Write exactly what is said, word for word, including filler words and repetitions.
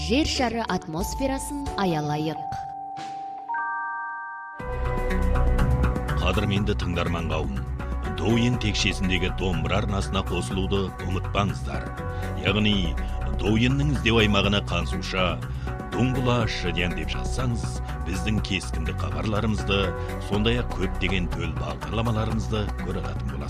жер шары атмосферасын аялайық. Қадірменді тыңдарман қауым, Доуин текшесіндегі домбыра арнасына қосылуды ұмытпаңыздар. Яғни, Доуиннің іздеу аймағына қансуша Дуңғыла Шыден деп жазсаңыз, біздің кескінді хабарларымызды, сондай-ақ көптеген төл бағдарламаларымызды көре алатын боласыз.